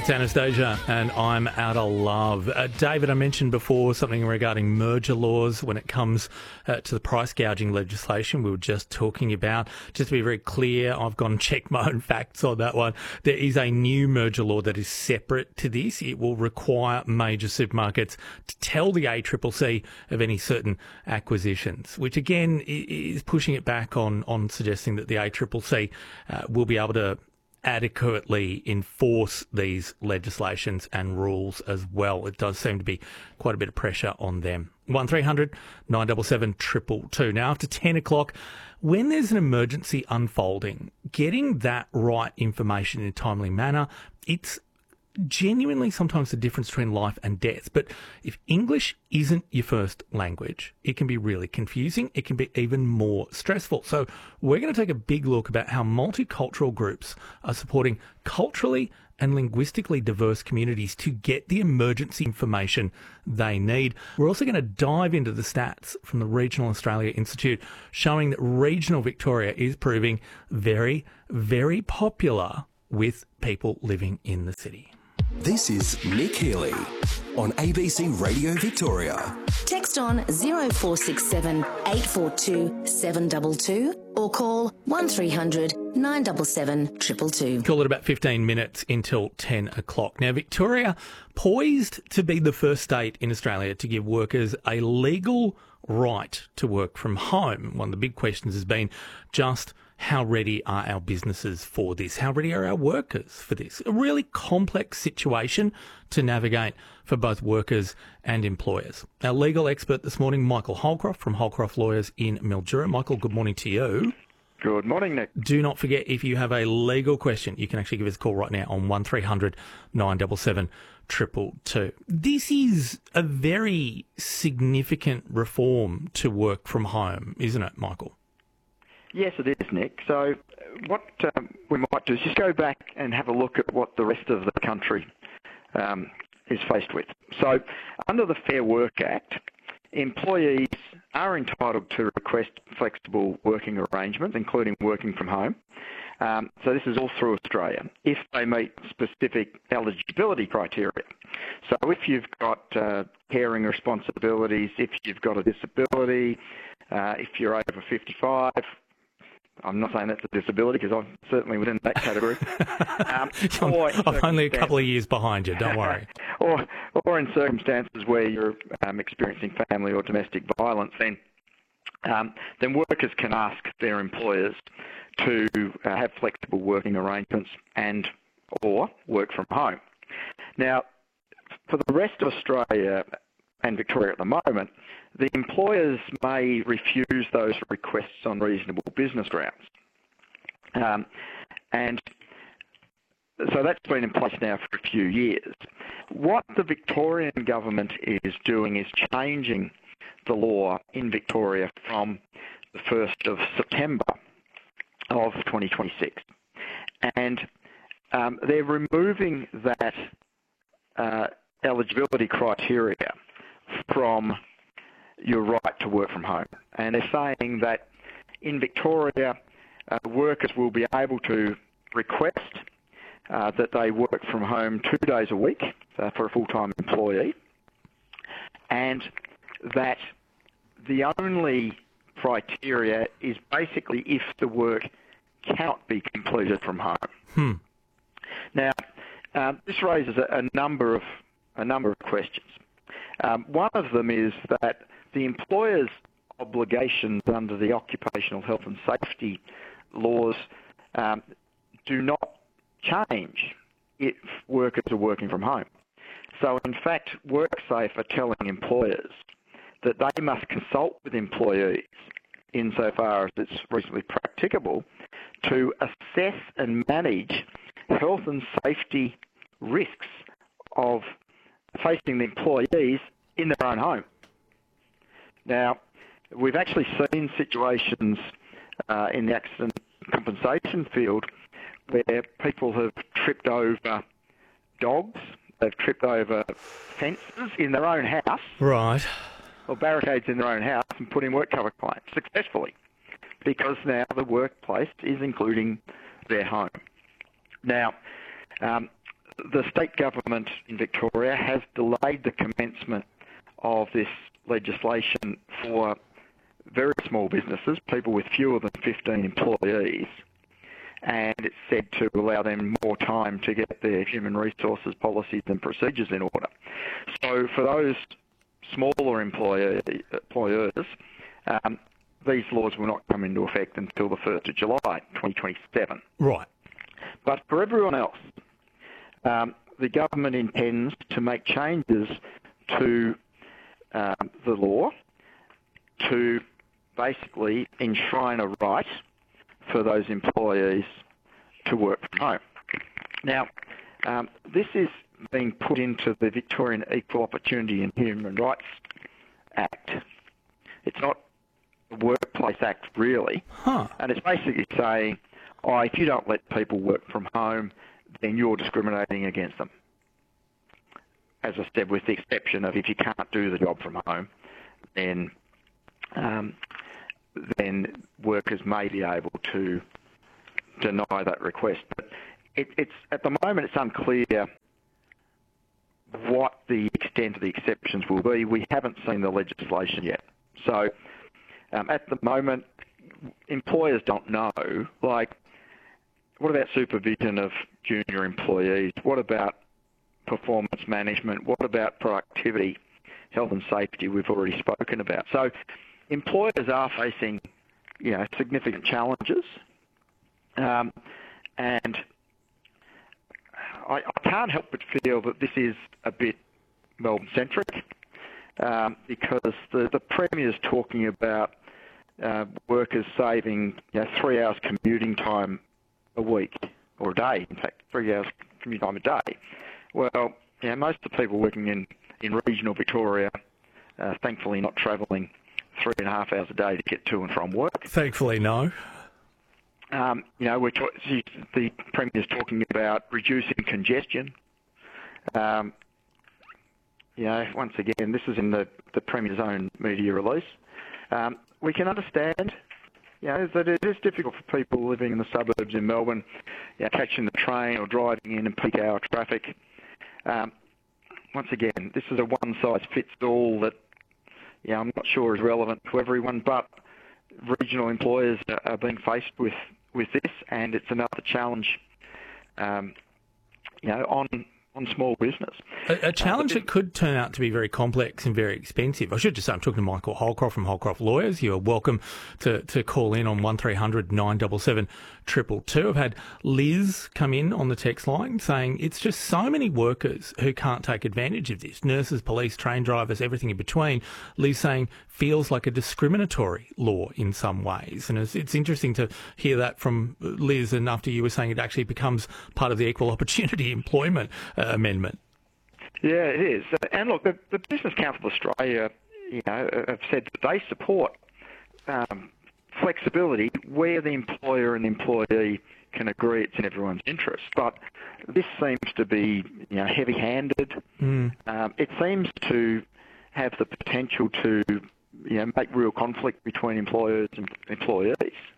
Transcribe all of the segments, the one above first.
It's Anastasia and I'm out of love. David, I mentioned before something regarding merger laws when it comes to the price gouging legislation we were just talking about. Just to be very clear, I've gone and checked my own facts on that one. There is a new merger law that is separate to this. It will require major supermarkets to tell the ACCC of any certain acquisitions, which again is pushing it back on suggesting that the ACCC will be able to adequately enforce these legislations and rules as well. It does seem to be quite a bit of pressure on them. 1300 977 222. Now, after 10 o'clock, when there's an emergency unfolding, getting that right information in a timely manner, it's genuinely sometimes the difference between life and death. But if English isn't your first language, it can be really confusing. It can be even more stressful. So we're going to take a big look about how multicultural groups are supporting culturally and linguistically diverse communities to get the emergency information they need. We're also going to dive into the stats from the Regional Australia Institute showing that regional Victoria is proving very, very popular with people living in the city. This is Nick Healy on ABC Radio Victoria. Text on 0467 842 722 or call 1300 977 222. Call it about 15 minutes until 10 o'clock. Now, Victoria, poised to be the first state in Australia to give workers a legal right to work from home. One of the big questions has been just how ready are our businesses for this? How ready are our workers for this? A really complex situation to navigate for both workers and employers. Our legal expert this morning, Michael Holcroft from Holcroft Lawyers in Mildura. Michael, good morning to you. Good morning, Nick. Do not forget, if you have a legal question, you can actually give us a call right now on 1300 977 222. This is a very significant reform to work from home, isn't it, Michael? Yes, it is, Nick. So what we might do is just go back and have a look at what the rest of the country is faced with. So under the Fair Work Act, employees are entitled to request flexible working arrangements, including working from home. So this is all through Australia, if they meet specific eligibility criteria. So if you've got caring responsibilities, if you've got a disability, if you're over 55, I'm not saying that's a disability because I'm certainly within that category. I'm only a couple of years behind you, don't worry. or in circumstances where you're experiencing family or domestic violence, then workers can ask their employers to have flexible working arrangements and or work from home. Now, for the rest of Australia and Victoria at the moment, the employers may refuse those requests on reasonable business grounds. And so that's been in place now for a few years. What the Victorian government is doing is changing the law in Victoria from the 1st of September of 2026. And they're removing that eligibility criteria from your right to work from home. And they're saying that in Victoria, workers will be able to request that they work from home 2 days a week for a full-time employee, and that the only criteria is basically if the work cannot be completed from home. Now, this raises a number of questions. One of them is that the employer's obligations under the occupational health and safety laws do not change if workers are working from home. So in fact, WorkSafe are telling employers that they must consult with employees insofar as it's reasonably practicable to assess and manage health and safety risks of facing the employees in their own home. Now, we've actually seen situations in the accident compensation field where people have tripped over dogs, they've tripped over fences in their own house. Right. Or barricades in their own house and put in work cover claims successfully because now the workplace is including their home. Now, the state government in Victoria has delayed the commencement of this legislation for very small businesses, people with fewer than 15 employees, and it's said to allow them more time to get their human resources policies and procedures in order. So for those smaller employers, these laws will not come into effect until the 1st of July 2027. Right. But for everyone else, the government intends to make changes to the law to basically enshrine a right for those employees to work from home. Now, this is being put into the Victorian Equal Opportunity and Human Rights Act. It's not the Workplace Act, really. And it's basically saying, if you don't let people work from home, then you're discriminating against them. As I said, with the exception of if you can't do the job from home, then workers may be able to deny that request. But it's at the moment it's unclear what the extent of the exceptions will be. We haven't seen the legislation yet. So at the moment, employers don't know. Like, what about supervision of junior employees? What about performance management? What about productivity, health and safety we've already spoken about? So employers are facing, significant challenges. And I can't help but feel that this is a bit Melbourne-centric because the Premier's talking about workers saving 3 hours commuting time a week, or a day, in fact, 3 hours commute time a day. Well, most of the people working in regional Victoria thankfully not travelling 3.5 hours a day to get to and from work. Thankfully, no. The Premier's talking about reducing congestion. Once again, this is in the Premier's own media release. We can understand, that it is difficult for people living in the suburbs in Melbourne, catching the train or driving in peak hour traffic. Once again, this is a one-size-fits-all that, I'm not sure is relevant to everyone, but regional employers are being faced with this, and it's another challenge, on small business. A challenge that could turn out to be very complex and very expensive. I should just say I'm talking to Michael Holcroft from Holcroft Lawyers. You are welcome to call in on 1300 977 222. I've had Liz come in on the text line saying it's just so many workers who can't take advantage of this. Nurses, police, train drivers, everything in between. Liz saying feels like a discriminatory law in some ways. And it's interesting to hear that from Liz, and after you were saying it actually becomes part of the Equal Opportunity Employment Amendment. Yeah, it is. And look, the Business Council of Australia, have said that they support flexibility where the employer and the employee can agree it's in everyone's interest. But this seems to be, heavy-handed. It seems to have the potential to, make real conflict between employers and employees.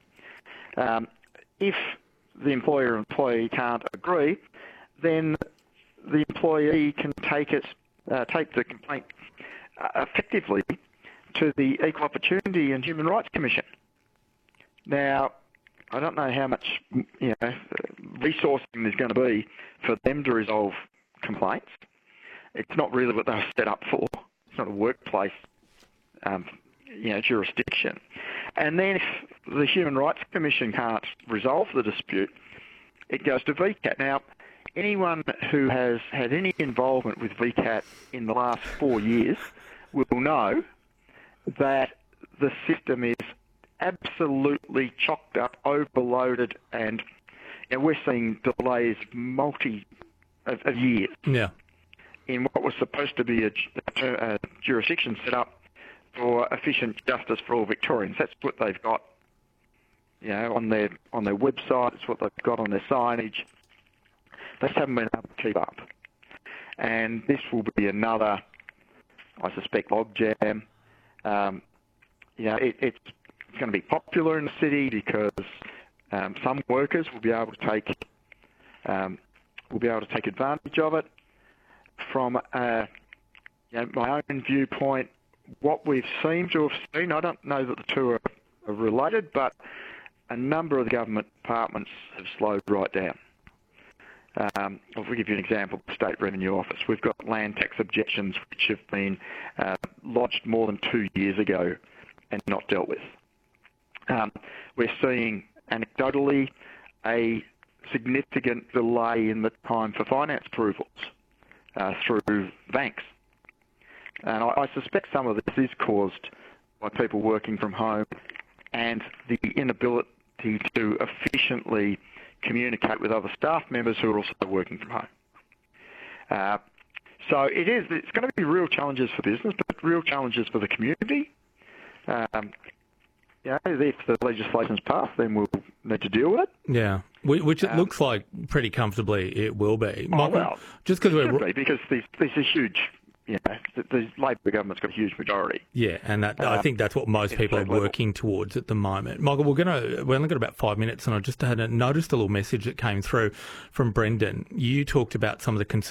If the employer and employee can't agree, then the employee can take the complaint effectively to the Equal Opportunity and Human Rights Commission. Now, I don't know how much resourcing there's going to be for them to resolve complaints. It's not really what they were set up for. It's not a workplace jurisdiction. And then if the Human Rights Commission can't resolve the dispute, it goes to VCAT. Now, anyone who has had any involvement with VCAT in the last 4 years will know that the system is absolutely chocked up, overloaded, and we're seeing delays of years. Yeah. In what was supposed to be a jurisdiction set up for efficient justice for all Victorians. That's what they've got, on their website. It's what they've got on their signage. They just haven't been able to keep up. And this will be another, I suspect, logjam. It's going to be popular in the city because some workers will be able to take will be able to take advantage of it. From my own viewpoint, what we've seemed to have seen, I don't know that the two are related, but a number of the government departments have slowed right down. I'll give you an example, the State Revenue Office. We've got land tax objections which have been lodged more than 2 years ago and not dealt with. We're seeing, anecdotally, a significant delay in the time for finance approvals through banks. And I suspect some of this is caused by people working from home and the inability to efficiently communicate with other staff members who are also working from home. So it's going to be real challenges for business, but real challenges for the community. If the legislation's passed, then we'll need to deal with it. Yeah, which it looks like pretty comfortably it will be. Michael, just because because these are huge. The Labor government's got a huge majority. Yeah, and I think that's what most people are working towards at the moment. Michael, we've only got about 5 minutes, and I just had noticed a little message that came through from Brendan. You talked about some of the concerns